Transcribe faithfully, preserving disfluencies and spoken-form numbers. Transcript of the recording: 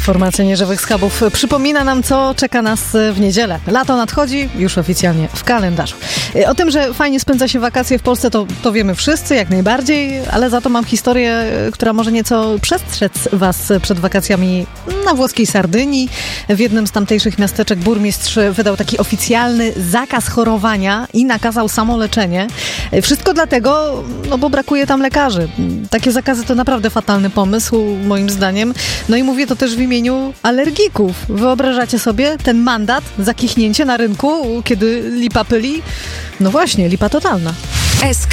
Formacja Nieżywych Schabów przypomina nam, co czeka nas w niedzielę. Lato nadchodzi, już oficjalnie w kalendarzu. O tym, że fajnie spędza się wakacje w Polsce, to, to wiemy wszyscy, jak najbardziej, ale za to mam historię, która może nieco przestrzec was przed wakacjami na włoskiej Sardynii. W jednym z tamtejszych miasteczek burmistrz wydał taki oficjalny zakaz chorowania i nakazał samoleczenie. Wszystko dlatego, no bo brakuje tam lekarzy. Takie zakazy to naprawdę fatalny pomysł, moim zdaniem. No i mówię to też w imieniu alergików. Wyobrażacie sobie ten mandat za kichnięcie na rynku, kiedy lipa pyli? No właśnie, lipa totalna. S K